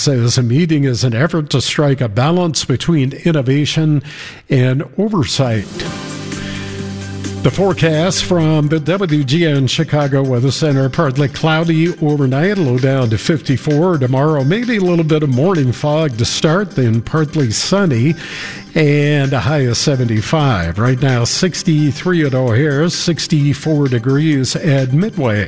says the meeting is an effort to strike a balance between innovation and oversight. The forecast from the WGN Chicago Weather Center: partly cloudy overnight, low down to 54. Tomorrow, maybe a little bit of morning fog to start, then partly sunny, and a high of 75. Right now, 63 at O'Hare, 64 degrees at Midway.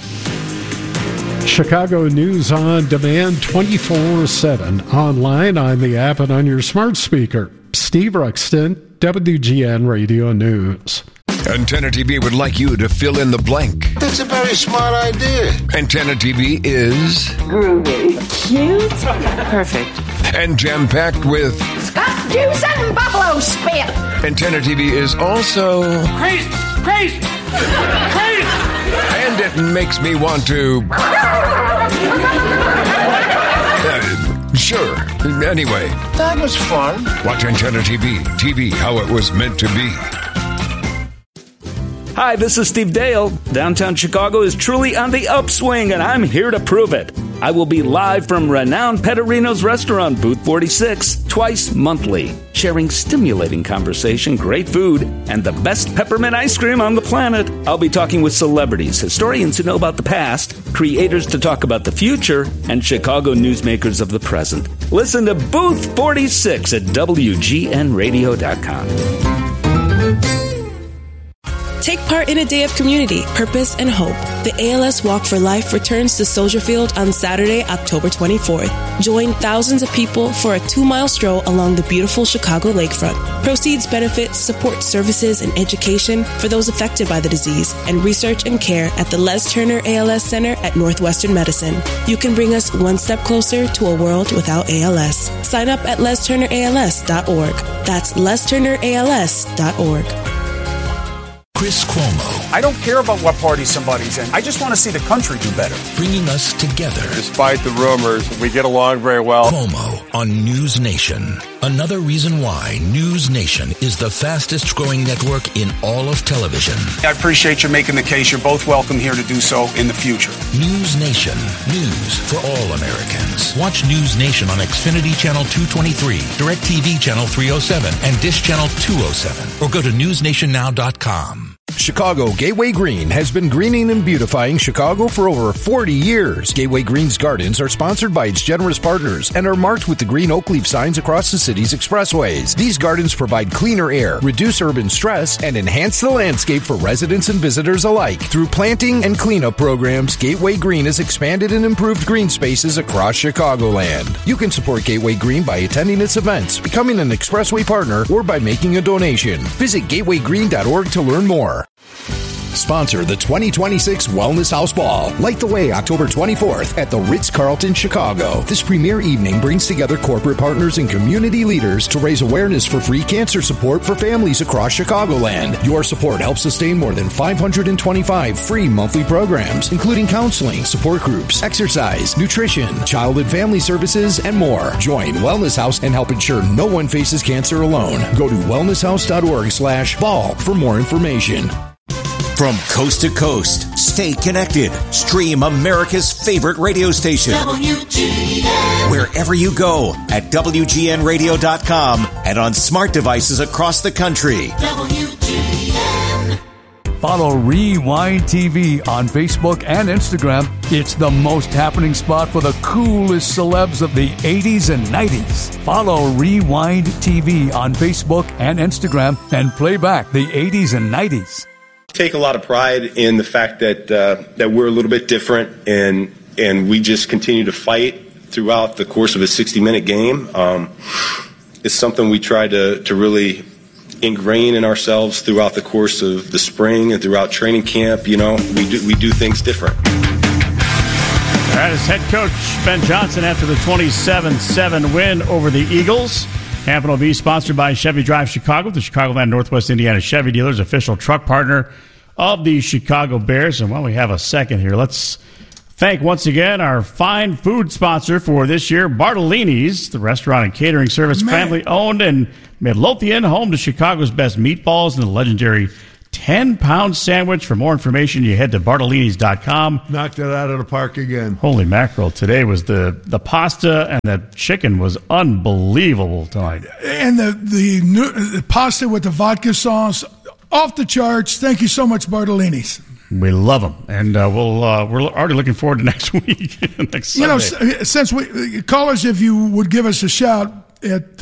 Chicago News on Demand 24/7, online, on the app, and on your smart speaker. Steve Ruxton, WGN Radio News. Antenna TV would like you to fill in the blank. That's a very smart idea. Antenna TV is groovy, cute, perfect, and jam-packed with Scott juice and buffalo spit. Antenna TV is also crazy. And it makes me want to sure. Anyway, that was fun. Watch Antenna TV how it was meant to be. Hi, this is Steve Dale. Downtown Chicago is truly on the upswing, and I'm here to prove it. I will be live from renowned Pettorino's restaurant, Booth 46, twice monthly, sharing stimulating conversation, great food, and the best peppermint ice cream on the planet. I'll be talking with celebrities, historians who know about the past, creators to talk about the future, and Chicago newsmakers of the present. Listen to Booth 46 at WGNradio.com. Take part in a day of community, purpose, and hope. The ALS Walk for Life returns to Soldier Field on Saturday, October 24th. Join thousands of people for a 2-mile stroll along the beautiful Chicago lakefront. Proceeds benefit support services and education for those affected by the disease and research and care at the Les Turner ALS Center at Northwestern Medicine. You can bring us one step closer to a world without ALS. Sign up at lesturnерals.org. That's lesturnерals.org. Chris Cuomo. I don't care about what party somebody's in. I just want to see the country do better. Bringing us together. Despite the rumors, we get along very well. Cuomo on News Nation. Another reason why News Nation is the fastest growing network in all of television. I appreciate you making the case. You're both welcome here to do so in the future. News Nation. News for all Americans. Watch News Nation on Xfinity Channel 223, DirecTV Channel 307, and Dish Channel 207. Or go to newsnationnow.com. Chicago Gateway Green has been greening and beautifying Chicago for over 40 years. Gateway Green's gardens are sponsored by its generous partners and are marked with the green oak leaf signs across the city's expressways. These gardens provide cleaner air, reduce urban stress, and enhance the landscape for residents and visitors alike. Through planting and cleanup programs, Gateway Green has expanded and improved green spaces across Chicagoland. You can support Gateway Green by attending its events, becoming an expressway partner, or by making a donation. Visit gatewaygreen.org to learn more. Sponsor the 2026 Wellness House Ball. Light the way October 24th at the Ritz-Carlton, Chicago. This premier evening brings together corporate partners and community leaders to raise awareness for free cancer support for families across Chicagoland. Your support helps sustain more than 525 free monthly programs, including counseling, support groups, exercise, nutrition, child and family services, and more. Join Wellness House and help ensure no one faces cancer alone. Go to wellnesshouse.org/ball for more information. From coast to coast, stay connected. Stream America's favorite radio station. WGN. Wherever you go at WGNradio.com and on smart devices across the country. WGN. Follow Rewind TV on Facebook and Instagram. It's the most happening spot for the coolest celebs of the 80s and 90s. Follow Rewind TV on Facebook and Instagram and play back the 80s and 90s. Take a lot of pride in the fact that that we're a little bit different, and we just continue to fight throughout the course of a 60-minute game. It's something we try to really ingrain in ourselves throughout the course of the spring and throughout training camp. You know, we do things different. All right, as head coach Ben Johnson after the 27-7 win over the Eagles. Hampton will be sponsored by Chevy Drive Chicago, the Chicagoland Northwest Indiana Chevy dealers, official truck partner of the Chicago Bears. And while we have a second here, let's thank once again our fine food sponsor for this year, Bartolini's, the restaurant and catering service, family owned in Midlothian, home to Chicago's best meatballs and the legendary 10-pound sandwich. For more information, you head to Bartolini's.com. Knocked it out of the park again. Holy mackerel. Today was the pasta and the chicken was unbelievable tonight. And the pasta with the vodka sauce, off the charts. Thank you so much, Bartolini's. We love them. And we're already looking forward to next week. Next Sunday. Since callers, if you would give us a shout at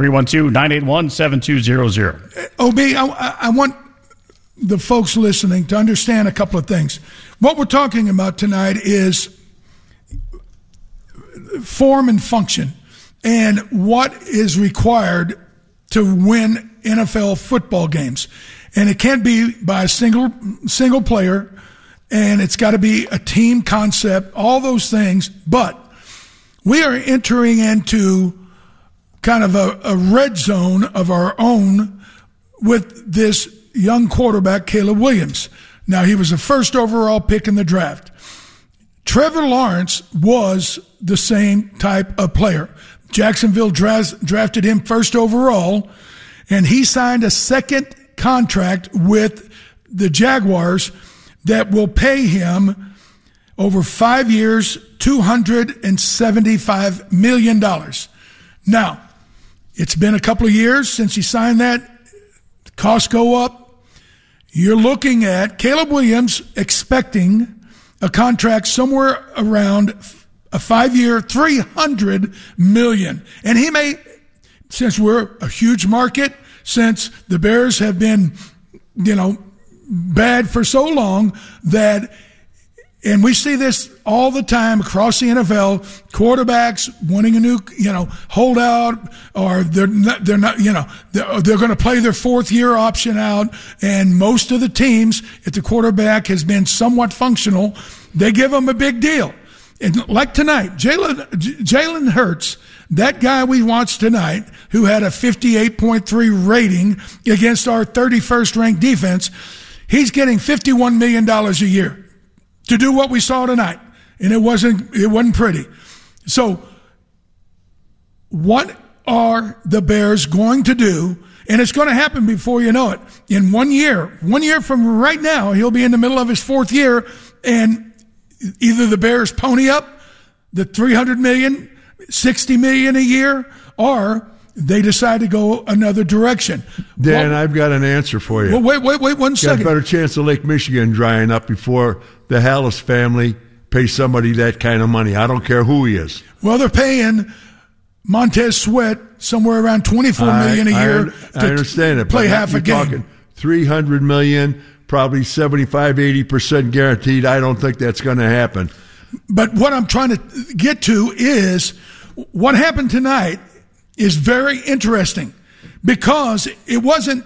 312-981-7200. OB, I want the folks listening to understand a couple of things. What we're talking about tonight is form and function and what is required to win NFL football games. And it can't be by a single player, and it's got to be a team concept, all those things. But we are entering into kind of a red zone of our own with this young quarterback, Caleb Williams. Now, he was the first overall pick in the draft. Trevor Lawrence was the same type of player. Jacksonville drafted him first overall, and he signed a second contract with the Jaguars that will pay him over 5 years, $275 million. Now, it's been a couple of years since he signed that. Costs go up. You're looking at Caleb Williams expecting a contract somewhere around a 5-year, $300 million. And he may, since we're a huge market, since the Bears have been, bad for so long that, and we see this all the time across the NFL, quarterbacks wanting a new, holdout, or they're not, they're going to play their 4th-year option out. And most of the teams, if the quarterback has been somewhat functional, they give them a big deal. And like tonight, Jalen Hurts, that guy we watched tonight, who had a 58.3 rating against our 31st ranked defense, he's getting $51 million a year to do what we saw tonight. And it wasn't pretty. So what are the Bears going to do? And it's going to happen before you know it. In 1 year from right now, he'll be in the middle of his 4th year, and either the Bears pony up the $300 million, $60 million a year, or they decide to go another direction. Dan, I've got an answer for you. Well, wait 1 second. Got a better chance of Lake Michigan drying up before the Hallis family pays somebody that kind of money. I don't care who he is. Well, they're paying Montez Sweat somewhere around $24 million a year. I understand it. Play half a game. Talking $300 million, probably 75-80% guaranteed. I don't think that's going to happen. But what I'm trying to get to is what happened tonight is very interesting, because it wasn't,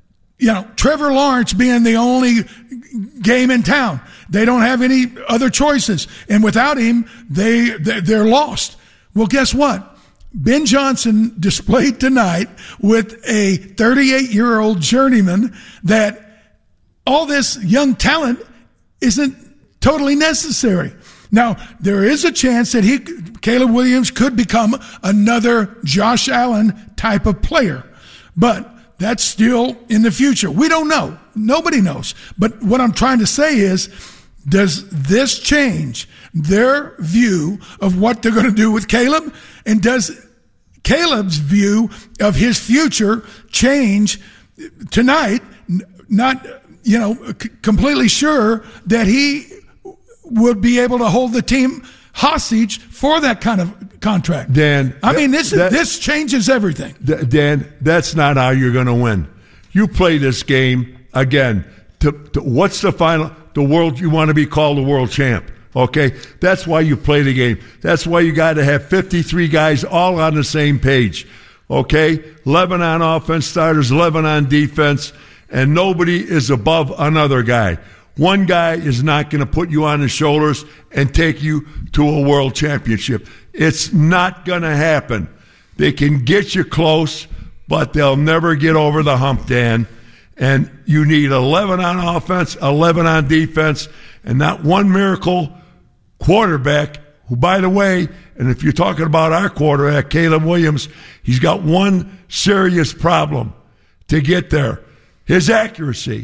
Trevor Lawrence being the only game in town. They don't have any other choices. And without him, they're lost. Well, guess what? Ben Johnson displayed tonight with a 38-year-old journeyman that all this young talent isn't totally necessary. Now, there is a chance that Caleb Williams could become another Josh Allen type of player, but that's still in the future. We don't know. Nobody knows. But what I'm trying to say is, does this change their view of what they're going to do with Caleb? And does Caleb's view of his future change tonight? Not, completely sure that he would be able to hold the team hostage for that kind of contract. Dan, this changes everything. Dan, that's not how you're going to win. You play this game again. What's the final? The world, you want to be called the world champ. Okay, that's why you play the game. That's why you got to have 53 guys all on the same page. Okay, 11 on offense starters, 11 on defense, and nobody is above another guy. One guy is not going to put you on his shoulders and take you to a world championship. It's not going to happen. They can get you close, but they'll never get over the hump, Dan. And you need 11 on offense, 11 on defense, and not one miracle quarterback who, by the way, and if you're talking about our quarterback, Caleb Williams, he's got one serious problem to get there. His accuracy.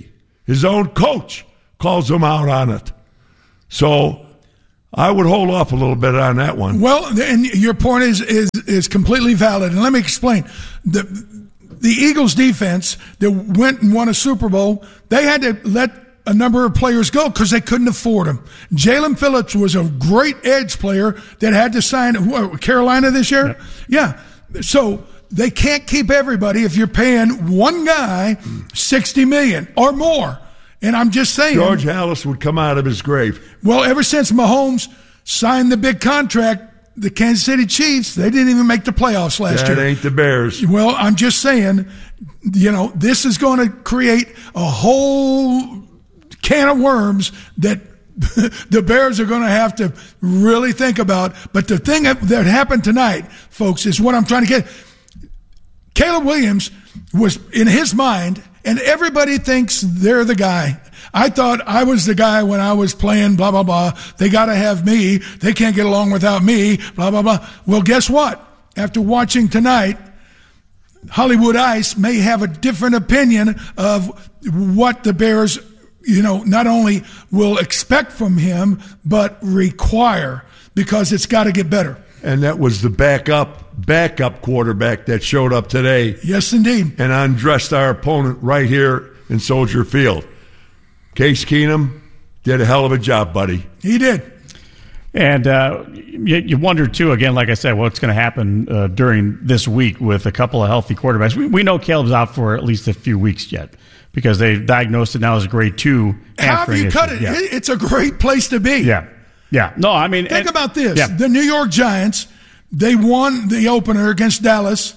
His own coach calls him out on it. So I would hold off a little bit on that one. Well, and your point is completely valid. And let me explain. The Eagles defense that went and won a Super Bowl, they had to let a number of players go because they couldn't afford them. Jalen Phillips was a great edge player that had to sign Carolina this year. Yeah. So they can't keep everybody if you're paying one guy $60 million or more. And I'm just saying, George Halas would come out of his grave. Well, ever since Mahomes signed the big contract, the Kansas City Chiefs, they didn't even make the playoffs last year. That ain't the Bears. Well, I'm just saying, this is going to create a whole can of worms that the Bears are going to have to really think about. But the thing that happened tonight, folks, is what I'm trying to get. Caleb Williams was in his mind, and everybody thinks they're the guy. I thought I was the guy when I was playing, blah, blah, blah. They got to have me. They can't get along without me, blah, blah, blah. Well, guess what? After watching tonight, Hollywood Ice may have a different opinion of what the Bears, not only will expect from him, but require, because it's got to get better. And that was the backup quarterback that showed up today. Yes, indeed. And undressed our opponent right here in Soldier Field. Case Keenum did a hell of a job, buddy. He did. And you wonder, too, again, like I said, what's going to happen during this week with a couple of healthy quarterbacks. We know Caleb's out for at least a few weeks yet because they diagnosed it now as a grade 2 hamstring. How have you cut it? Yeah. It's a great place to be. Yeah. Yeah. No, I mean, think about this. Yeah. The New York Giants, they won the opener against Dallas.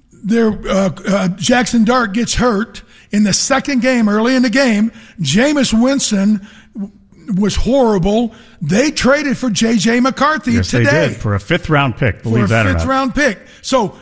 Jackson Dart gets hurt in the second game, early in the game. Jameis Winston was horrible. They traded for J.J. McCarthy today. They did, for a fifth-round pick, believe that or not. For a fifth-round pick. So,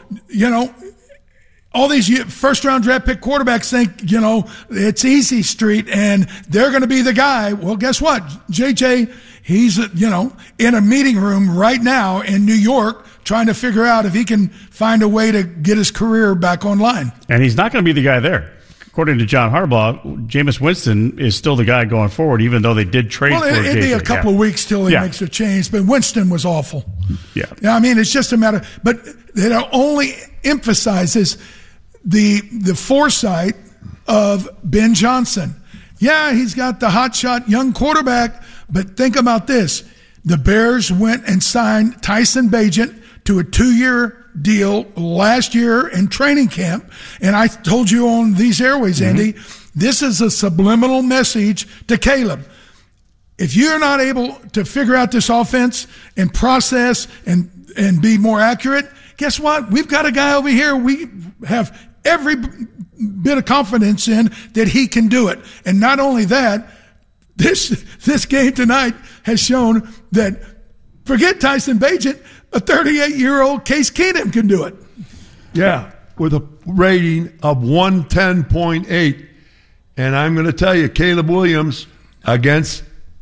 all these first-round draft pick quarterbacks think, it's easy street and they're going to be the guy. Well, guess what? J.J., he's, in a meeting room right now in New York trying to figure out if he can find a way to get his career back online. And he's not going to be the guy there. According to John Harbaugh, Jameis Winston is still the guy going forward, even though they did trade for it'd be a couple of weeks till he makes a change, but Winston was awful. Yeah. I mean, it's just a matter, but it only emphasizes the foresight of Ben Johnson. Yeah, he's got the hotshot young quarterback, but think about this. The Bears went and signed Tyson Bagent to a 2-year deal last year in training camp. And I told you on these airways, Andy, this is a subliminal message to Caleb. If you're not able to figure out this offense and process and be more accurate, guess what? We've got a guy over here we have every bit of confidence in that he can do it. And not only that, this game tonight has shown that, forget Tyson Bagent, a 38-year-old Case Keenum can do it. Yeah, with a rating of 110.8. And I'm going to tell you, Caleb Williams against,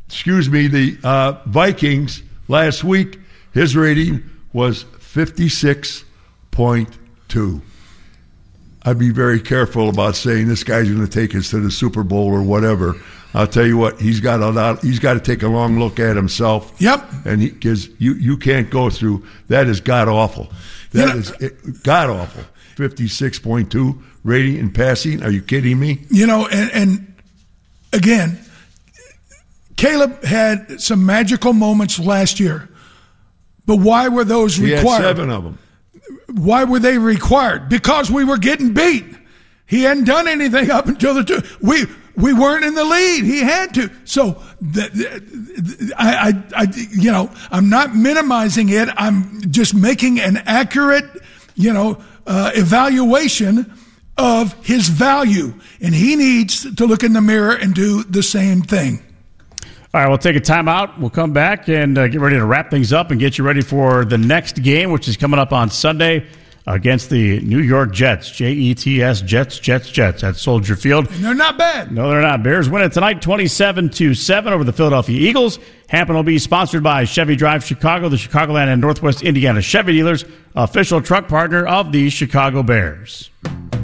the Vikings last week, his rating was 56.2. I'd be very careful about saying this guy's going to take us to the Super Bowl or whatever. I'll tell you what, he's got to take a long look at himself. Yep. And because you can't go through, that is god-awful. That is god-awful. 56.2 rating in passing. Are you kidding me? And again, Caleb had some magical moments last year. But why were those required? He had 7 of them. Why were they required? Because we were getting beat. He hadn't done anything up until the 2. We weren't in the lead. He had to. So I'm not minimizing it. I'm just making an accurate, evaluation of his value. And he needs to look in the mirror and do the same thing. All right, we'll take a timeout. We'll come back and get ready to wrap things up and get you ready for the next game, which is coming up on Sunday against the New York Jets. Jets, Jets at Soldier Field. And they're not bad. No, they're not. Bears win it tonight 27-7 over the Philadelphia Eagles. Hampton will be sponsored by Chevy Drive Chicago, the Chicagoland and Northwest Indiana Chevy dealers, official truck partner of the Chicago Bears.